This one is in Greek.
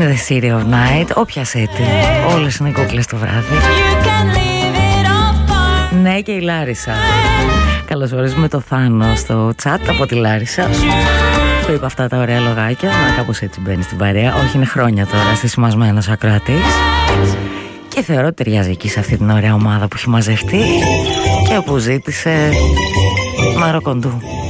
The City of Night. Όποια σέτη, όλες είναι κούκλες το βράδυ. Ναι, και η Λάρισα. Καλώς ορίζουμε το Θάνο στο chat από τη Λάρισα, που είπε αυτά τα ωραία λογάκια. Να, κάπως έτσι μπαίνει στην παρέα. Όχι, είναι χρόνια τώρα θυσιμασμένος ακροατής, και θεωρώ ότι ταιριάζει εκεί σε αυτή την ωραία ομάδα που έχει μαζευτεί και που ζήτησε Μαροκοντού.